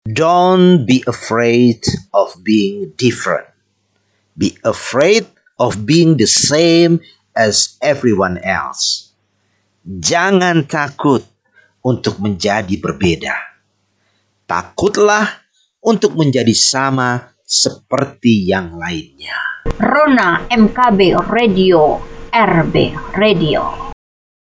Don't be afraid of being different. Be afraid of being the same as everyone else. Jangan takut untuk menjadi berbeda. Takutlah untuk menjadi sama seperti yang lainnya. Rona MKB Radio, RB Radio.